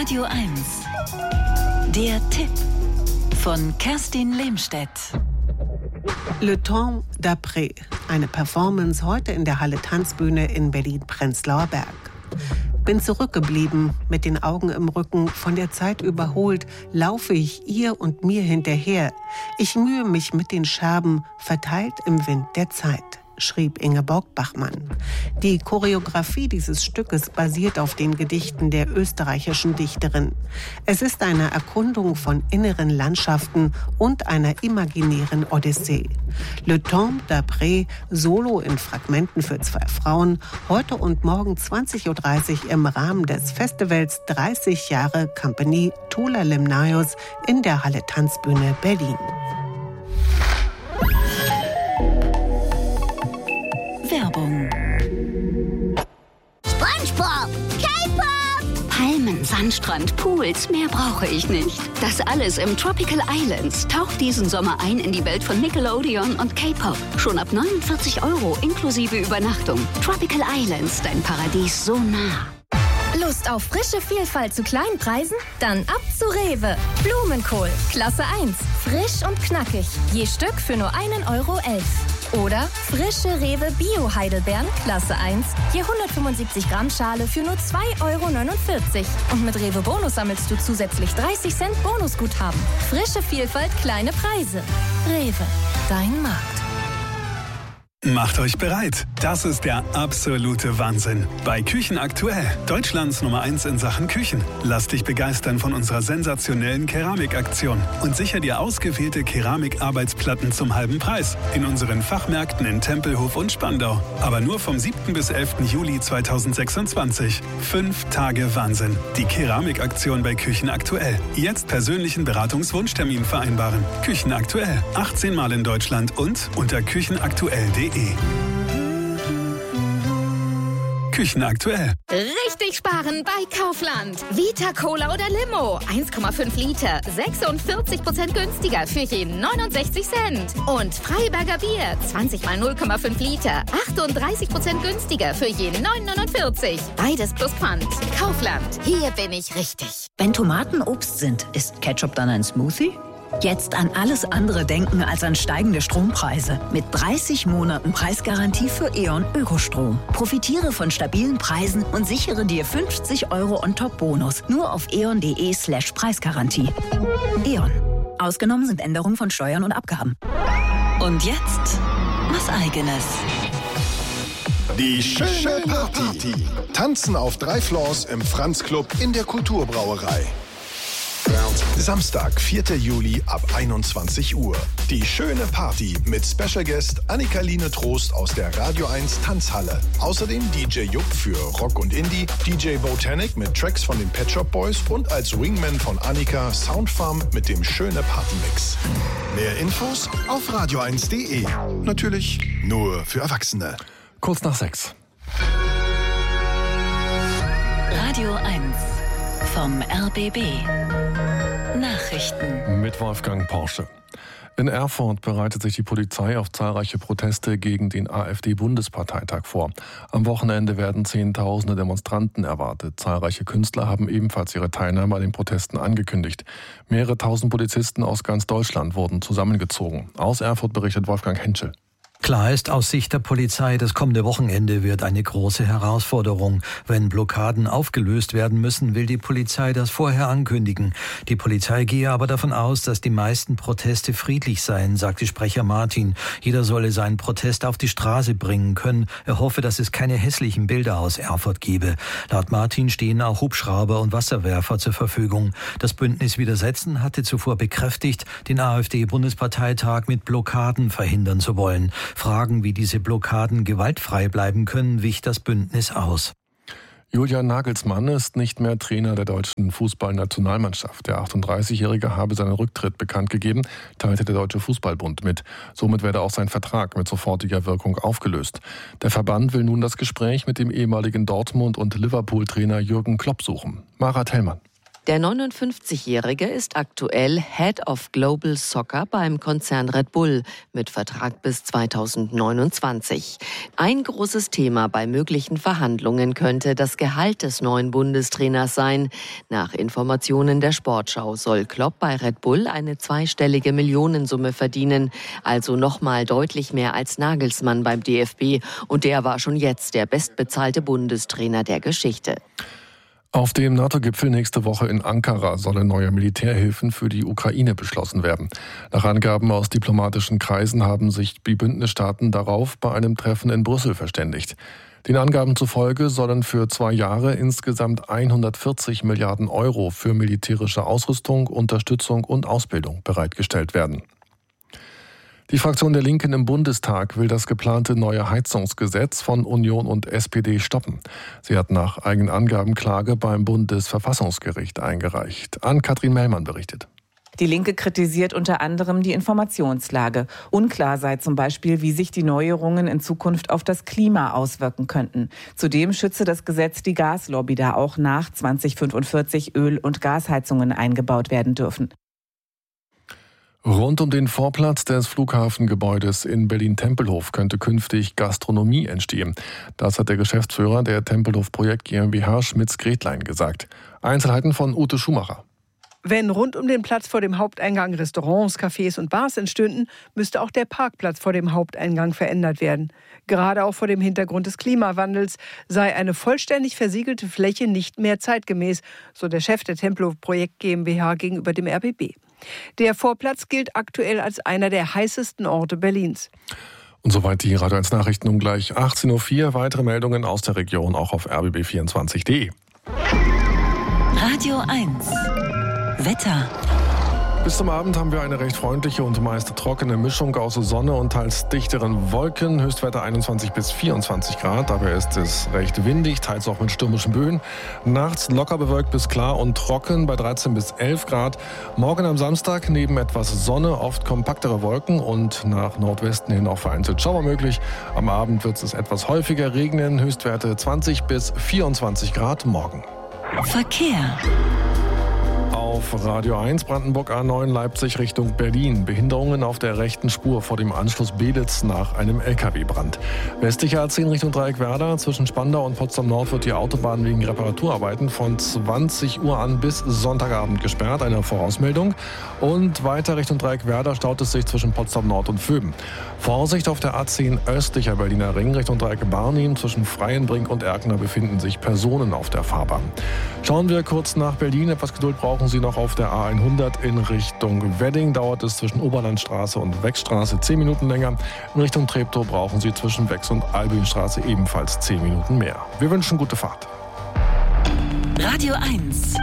Radio 1. Der Tipp von Kerstin Lehmstedt. Le Temps d'après. Eine Performance heute in der Halle Tanzbühne in Berlin-Prenzlauer Berg. Bin zurückgeblieben, mit den Augen im Rücken, von der Zeit überholt, laufe ich ihr und mir hinterher. Ich mühe mich mit den Scherben, verteilt im Wind der Zeit, schrieb Ingeborg Bachmann. Die Choreografie dieses Stückes basiert auf den Gedichten der österreichischen Dichterin. Es ist eine Erkundung von inneren Landschaften und einer imaginären Odyssee. Le Temps d'après, Solo in Fragmenten für 2 Frauen, heute und morgen 20.30 Uhr im Rahmen des Festivals 30 Jahre Company Tula Limnaeus in der Halle Tanzbühne Berlin. Werbung. SpongeBob, K-Pop, Palmen, Sandstrand, Pools, mehr brauche ich nicht. Das alles im Tropical Islands. Taucht diesen Sommer ein in die Welt von Nickelodeon und K-Pop. Schon ab 49 € inklusive Übernachtung. Tropical Islands, dein Paradies so nah. Lust auf frische Vielfalt zu kleinen Preisen? Dann ab zu Rewe. Blumenkohl, Klasse 1. Frisch und knackig. Je Stück für nur 1,11 €. Oder frische Rewe Bio-Heidelbeeren, Klasse 1. Je 175 Gramm Schale für nur 2,49 €. Und mit Rewe Bonus sammelst du zusätzlich 30 Cent Bonusguthaben. Frische Vielfalt, kleine Preise. Rewe, dein Markt. Macht euch bereit. Das ist der absolute Wahnsinn. Bei Küchen aktuell, Deutschlands Nummer 1 in Sachen Küchen. Lass dich begeistern von unserer sensationellen Keramikaktion und sicher dir ausgewählte Keramikarbeitsplatten zum halben Preis in unseren Fachmärkten in Tempelhof und Spandau. Aber nur vom 7. bis 11. Juli 2026. 5 Tage Wahnsinn. Die Keramikaktion bei Küchen aktuell. Jetzt persönlichen Beratungswunschtermin vereinbaren. Küchen aktuell. 18 Mal in Deutschland und unter küchenaktuell.de. Küchen aktuell. Richtig sparen bei Kaufland. Vita Cola oder Limo. 1,5 Liter. 46% günstiger für je 69 Cent. Und Freiberger Bier. 20 mal 0,5 Liter. 38% günstiger für je 9,49. Beides plus Pfand. Kaufland. Hier bin ich richtig. Wenn Tomaten Obst sind, ist Ketchup dann ein Smoothie? Jetzt an alles andere denken als an steigende Strompreise. Mit 30 Monaten Preisgarantie für E.ON Ökostrom. Profitiere von stabilen Preisen und sichere dir 50 € On-Top-Bonus. Nur auf eon.de/Preisgarantie. E.ON. Ausgenommen sind Änderungen von Steuern und Abgaben. Und jetzt was Eigenes. Die schöne Party. Tanzen auf 3 Floors im Franz Club in der Kulturbrauerei. Samstag, 4. Juli ab 21 Uhr. Die schöne Party mit Special Guest Annika-Line Trost aus der Radio 1 Tanzhalle. Außerdem DJ Jupp für Rock und Indie, DJ Botanic mit Tracks von den Pet Shop Boys und als Wingman von Annika Soundfarm mit dem schöne Party-Mix. Mehr Infos auf radio1.de. Natürlich nur für Erwachsene. Kurz nach 6. Radio 1 vom RBB. Nachrichten mit Wolfgang Porsche. In Erfurt bereitet sich die Polizei auf zahlreiche Proteste gegen den AfD-Bundesparteitag vor. Am Wochenende werden Zehntausende Demonstranten erwartet. Zahlreiche Künstler haben ebenfalls ihre Teilnahme an den Protesten angekündigt. Mehrere tausend Polizisten aus ganz Deutschland wurden zusammengezogen. Aus Erfurt berichtet Wolfgang Henschel. Klar ist aus Sicht der Polizei, das kommende Wochenende wird eine große Herausforderung. Wenn Blockaden aufgelöst werden müssen, will die Polizei das vorher ankündigen. Die Polizei gehe aber davon aus, dass die meisten Proteste friedlich seien, sagte Sprecher Martin. Jeder solle seinen Protest auf die Straße bringen können. Er hoffe, dass es keine hässlichen Bilder aus Erfurt gebe. Laut Martin stehen auch Hubschrauber und Wasserwerfer zur Verfügung. Das Bündnis Widersetzen hatte zuvor bekräftigt, den AfD-Bundesparteitag mit Blockaden verhindern zu wollen. Fragen, wie diese Blockaden gewaltfrei bleiben können, wich das Bündnis aus. Julian Nagelsmann ist nicht mehr Trainer der deutschen Fußballnationalmannschaft. Der 38-Jährige habe seinen Rücktritt bekannt gegeben, teilte der Deutsche Fußballbund mit. Somit werde auch sein Vertrag mit sofortiger Wirkung aufgelöst. Der Verband will nun das Gespräch mit dem ehemaligen Dortmund- und Liverpool-Trainer Jürgen Klopp suchen. Mara Tellmann. Der 59-Jährige ist aktuell Head of Global Soccer beim Konzern Red Bull mit Vertrag bis 2029. Ein großes Thema bei möglichen Verhandlungen könnte das Gehalt des neuen Bundestrainers sein. Nach Informationen der Sportschau soll Klopp bei Red Bull eine zweistellige Millionensumme verdienen, also nochmal deutlich mehr als Nagelsmann beim DFB. Und der war schon jetzt der bestbezahlte Bundestrainer der Geschichte. Auf dem NATO-Gipfel nächste Woche in Ankara sollen neue Militärhilfen für die Ukraine beschlossen werden. Nach Angaben aus diplomatischen Kreisen haben sich die Bündnisstaaten darauf bei einem Treffen in Brüssel verständigt. Den Angaben zufolge sollen für 2 Jahre insgesamt 140 Milliarden Euro für militärische Ausrüstung, Unterstützung und Ausbildung bereitgestellt werden. Die Fraktion der Linken im Bundestag will das geplante neue Heizungsgesetz von Union und SPD stoppen. Sie hat nach eigenen Angaben Klage beim Bundesverfassungsgericht eingereicht. Ann-Kathrin Mellmann berichtet. Die Linke kritisiert unter anderem die Informationslage. Unklar sei zum Beispiel, wie sich die Neuerungen in Zukunft auf das Klima auswirken könnten. Zudem schütze das Gesetz die Gaslobby, da auch nach 2045 Öl- und Gasheizungen eingebaut werden dürfen. Rund um den Vorplatz des Flughafengebäudes in Berlin-Tempelhof könnte künftig Gastronomie entstehen. Das hat der Geschäftsführer der Tempelhof Projekt GmbH Schmitz-Gretlein gesagt. Einzelheiten von Ute Schumacher. Wenn rund um den Platz vor dem Haupteingang Restaurants, Cafés und Bars entstünden, müsste auch der Parkplatz vor dem Haupteingang verändert werden. Gerade auch vor dem Hintergrund des Klimawandels sei eine vollständig versiegelte Fläche nicht mehr zeitgemäß, so der Chef der Tempelhof Projekt GmbH gegenüber dem RBB. Der Vorplatz gilt aktuell als einer der heißesten Orte Berlins. Und soweit die Radio 1 Nachrichten um gleich 18.04 Uhr. Weitere Meldungen aus der Region auch auf rbb24.de. Radio 1 Wetter. Bis zum Abend haben wir eine recht freundliche und meist trockene Mischung aus Sonne und teils dichteren Wolken. Höchstwerte 21 bis 24 Grad. Dabei ist es recht windig, teils auch mit stürmischen Böen. Nachts locker bewölkt bis klar und trocken bei 13 bis 11 Grad. Morgen am Samstag neben etwas Sonne oft kompaktere Wolken und nach Nordwesten hin auch vereinzelt Schauer möglich. Am Abend wird es etwas häufiger regnen. Höchstwerte 20 bis 24 Grad morgen. Verkehr. Auf Radio 1 Brandenburg A9 Leipzig Richtung Berlin. Behinderungen auf der rechten Spur vor dem Anschluss Belitz nach einem LKW-Brand. Westlicher A10 Richtung Dreieckwerder. Zwischen Spandau und Potsdam Nord wird die Autobahn wegen Reparaturarbeiten von 20 Uhr an bis Sonntagabend gesperrt. Eine Vorausmeldung. Und weiter Richtung Dreieckwerder staut es sich zwischen Potsdam Nord und Vöben. Vorsicht auf der A10 östlicher Berliner Ring Richtung Dreiecke Barnim. Zwischen Freienbrink und Erkner befinden sich Personen auf der Fahrbahn. Schauen wir kurz nach Berlin. Etwas Geduld brauchen Sie noch auf der A100 in Richtung Wedding. Dauert es zwischen Oberlandstraße und Wechstraße 10 Minuten länger. In Richtung Treptow brauchen Sie zwischen Wex und Albinstraße ebenfalls 10 Minuten mehr. Wir wünschen gute Fahrt. Radio 1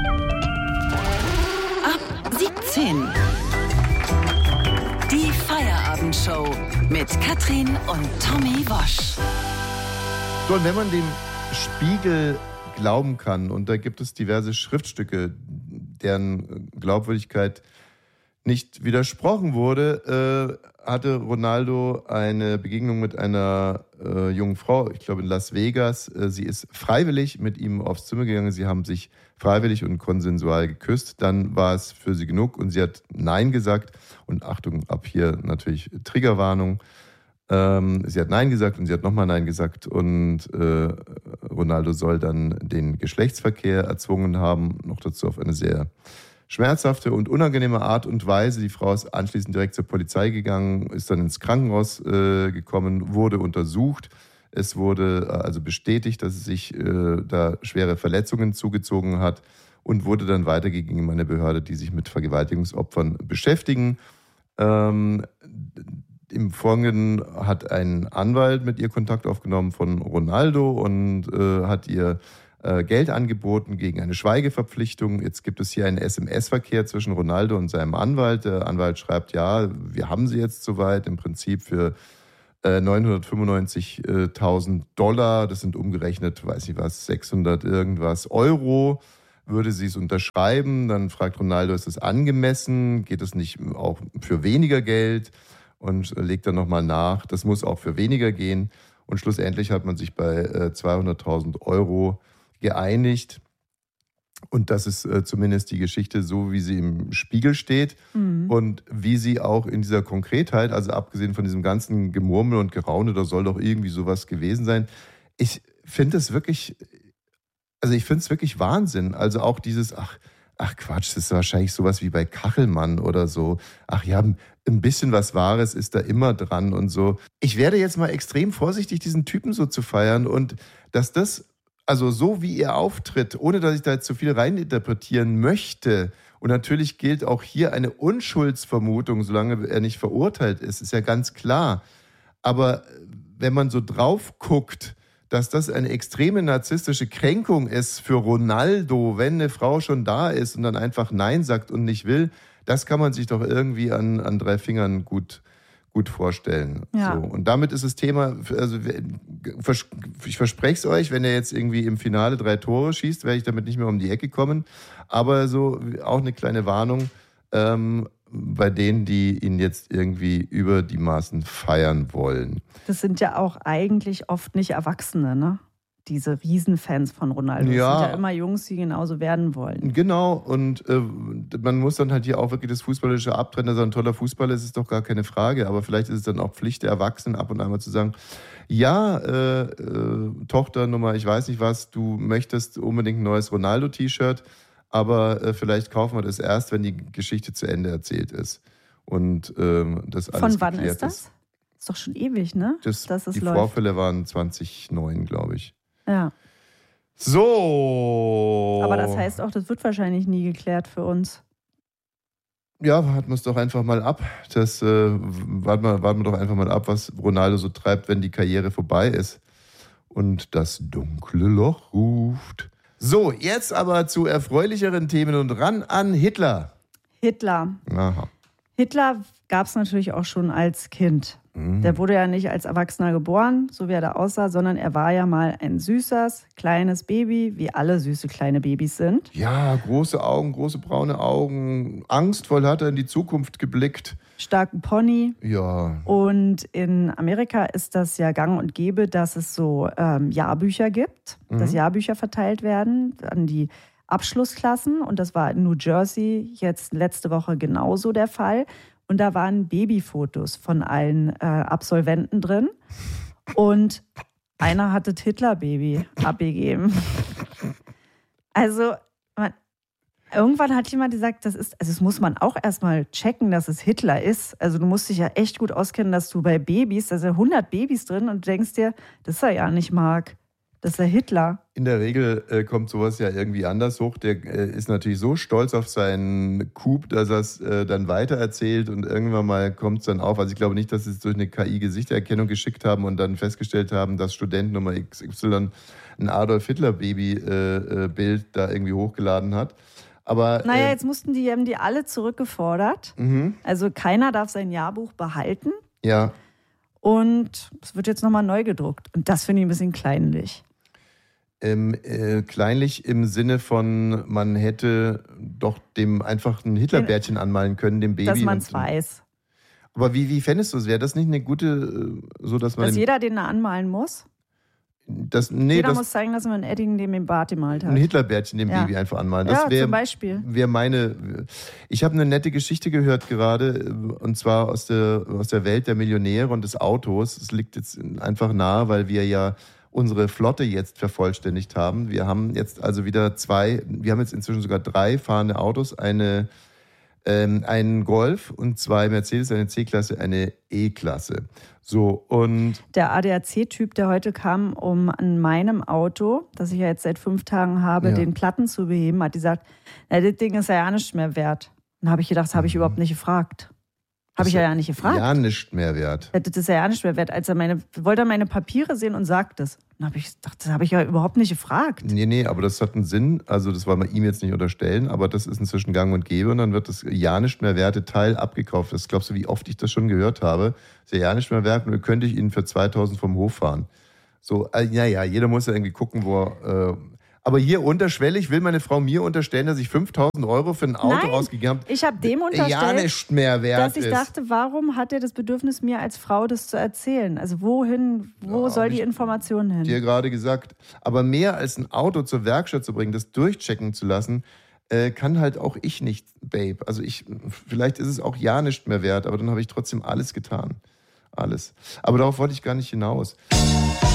ab 17. Die Feierabendshow mit Katrin und Tommy Wosch. So, und wenn man dem Spiegel glauben kann, und da gibt es diverse Schriftstücke, deren Glaubwürdigkeit nicht widersprochen wurde, hatte Ronaldo eine Begegnung mit einer jungen Frau, ich glaube in Las Vegas. Sie ist freiwillig mit ihm aufs Zimmer gegangen. Sie haben sich freiwillig und konsensual geküsst. Dann war es für sie genug und sie hat Nein gesagt. Und Achtung, ab hier natürlich Triggerwarnung. Sie hat Nein gesagt und sie hat nochmal Nein gesagt. Und Ronaldo soll dann den Geschlechtsverkehr erzwungen haben. Noch dazu auf eine sehr schmerzhafte und unangenehme Art und Weise. Die Frau ist anschließend direkt zur Polizei gegangen, ist dann ins Krankenhaus gekommen, wurde untersucht. Es wurde also bestätigt, dass sie sich da schwere Verletzungen zugezogen hat und wurde dann weitergegeben an eine Behörde, die sich mit Vergewaltigungsopfern beschäftigen. Im Folgenden hat ein Anwalt mit ihr Kontakt aufgenommen von Ronaldo und hat ihr Geld angeboten gegen eine Schweigeverpflichtung. Jetzt gibt es hier einen SMS-Verkehr zwischen Ronaldo und seinem Anwalt. Der Anwalt schreibt, ja, wir haben sie jetzt soweit, im Prinzip für $995.000, das sind umgerechnet, weiß ich was, 600 irgendwas Euro, würde sie es unterschreiben. Dann fragt Ronaldo, ist das angemessen? Geht es nicht auch für weniger Geld? Und legt dann nochmal nach, das muss auch für weniger gehen. Und schlussendlich hat man sich bei 200.000 Euro geeinigt. Und das ist zumindest die Geschichte so, wie sie im Spiegel steht und wie sie auch in dieser Konkretheit, also abgesehen von diesem ganzen Gemurmel und Geraune, da soll doch irgendwie sowas gewesen sein. Ich finde es wirklich, Wahnsinn. Also auch dieses, ach Quatsch, das ist wahrscheinlich sowas wie bei Kachelmann oder so. Ach ja, ein bisschen was Wahres ist da immer dran und so. Ich werde jetzt mal extrem vorsichtig, diesen Typen so zu feiern und dass das, also so wie er auftritt, ohne dass ich da jetzt zu viel reininterpretieren möchte, und natürlich gilt auch hier eine Unschuldsvermutung, solange er nicht verurteilt ist ja ganz klar. Aber wenn man so drauf guckt, dass das eine extreme narzisstische Kränkung ist für Ronaldo, wenn eine Frau schon da ist und dann einfach Nein sagt und nicht will, das kann man sich doch irgendwie an 3 Fingern gut vorstellen. Ja. So. Und damit ist das Thema, also ich verspreche es euch, wenn er jetzt irgendwie im Finale 3 Tore schießt, werde ich damit nicht mehr um die Ecke kommen. Aber so auch eine kleine Warnung bei denen, die ihn jetzt irgendwie über die Maßen feiern wollen. Das sind ja auch eigentlich oft nicht Erwachsene, ne? Diese Riesenfans von Ronaldo. Ja. Das sind ja immer Jungs, die genauso werden wollen. Genau, und man muss dann halt hier auch wirklich das Fußballische abtrennen, dass er ein toller Fußballer ist, ist doch gar keine Frage. Aber vielleicht ist es dann auch Pflicht der Erwachsenen, ab und an mal zu sagen, ja, Tochter Nummer, ich weiß nicht was, du möchtest unbedingt ein neues Ronaldo-T-Shirt, aber vielleicht kaufen wir das erst, wenn die Geschichte zu Ende erzählt ist. Und das alles von wann geklärt ist das? Ist doch schon ewig, ne? Die Vorfälle waren 2009, glaube ich. Ja. So. Aber das heißt auch, das wird wahrscheinlich nie geklärt für uns. Ja, warten wir es doch einfach mal ab. Warten wir doch einfach mal ab, was Ronaldo so treibt, wenn die Karriere vorbei ist. Und das dunkle Loch ruft. So, jetzt aber zu erfreulicheren Themen und ran an Hitler. Aha. Hitler gab es natürlich auch schon als Kind. Der wurde ja nicht als Erwachsener geboren, so wie er da aussah, sondern er war ja mal ein süßes, kleines Baby, wie alle süße kleine Babys sind. Ja, große Augen, große braune Augen. Angstvoll hat er in die Zukunft geblickt. Starken Pony. Ja. Und in Amerika ist das ja gang und gäbe, dass es so Jahrbücher gibt, dass Jahrbücher verteilt werden an die Abschlussklassen. Und das war in New Jersey jetzt letzte Woche genauso der Fall. Und da waren Babyfotos von allen Absolventen drin. Und einer hatte das Hitler-Baby abgegeben. Also, irgendwann hat jemand gesagt, das muss man auch erstmal checken, dass es Hitler ist. Also du musst dich ja echt gut auskennen, dass du bei Babys, da sind 100 Babys drin und du denkst dir, das ist er ja nicht Mark. Das ist der Hitler. In der Regel kommt sowas ja irgendwie anders hoch. Der ist natürlich so stolz auf seinen Coup, dass er es dann weitererzählt und irgendwann mal kommt es dann auf. Also ich glaube nicht, dass sie es durch eine KI-Gesichtererkennung geschickt haben und dann festgestellt haben, dass Student Nummer XY ein Adolf-Hitler-Baby-Bild da irgendwie hochgeladen hat. Aber, naja, jetzt haben die alle zurückgefordert. Also keiner darf sein Jahrbuch behalten. Ja. Und es wird jetzt nochmal neu gedruckt. Und das finde ich ein bisschen kleinlich. Kleinlich im Sinne von, man hätte doch dem einfach ein Hitlerbärtchen anmalen können, dem Baby. Dass man es weiß. Aber wie fändest du es? Wäre das nicht eine gute, so dass man... Dass jeder den da anmalen muss? Jeder muss zeigen, dass man ein Edding dem Bart gemalt hat. Ein Hitlerbärtchen dem Baby einfach anmalen. Das zum Beispiel. Ich habe eine nette Geschichte gehört gerade, und zwar aus der Welt der Millionäre und des Autos. Es liegt jetzt einfach nahe, weil wir ja unsere Flotte jetzt vervollständigt haben. Wir haben jetzt also wieder wir haben jetzt inzwischen sogar 3 fahrende Autos, einen Golf und 2 Mercedes, eine C-Klasse, eine E-Klasse. So, und der ADAC-Typ, der heute kam, um an meinem Auto, das ich ja jetzt seit 5 Tagen habe, den Platten zu beheben, hat gesagt, das Ding ist ja nicht mehr wert. Dann habe ich gedacht, das habe ich überhaupt nicht gefragt. Habe ich ja nicht gefragt. Ja, nicht mehr wert. Das ist ja nicht mehr wert. Als er wollte meine Papiere sehen und sagt es. Dann habe ich gedacht, das habe ich ja überhaupt nicht gefragt. Nee, aber das hat einen Sinn. Also das wollen wir ihm jetzt nicht unterstellen, aber das ist inzwischen gang und gäbe und dann wird das ja nicht mehr werte Teil abgekauft. Das glaubst du, wie oft ich das schon gehört habe? Das ist ja nicht mehr wert und dann könnte ich ihn für 2000 vom Hof fahren. So, jeder muss ja irgendwie gucken, wo Aber hier unterschwellig will meine Frau mir unterstellen, dass ich 5.000 Euro für ein Auto ausgegeben habe. Ich habe dem unterstellt, ja nicht mehr wert dass ich dachte, warum hat er das Bedürfnis, mir als Frau das zu erzählen? Also wo soll die Information hin? Dir gerade gesagt. Aber mehr als ein Auto zur Werkstatt zu bringen, das durchchecken zu lassen, kann halt auch ich nicht, Babe. Also vielleicht ist es auch ja nicht mehr wert, aber dann habe ich trotzdem alles getan. Alles. Aber darauf wollte ich gar nicht hinaus.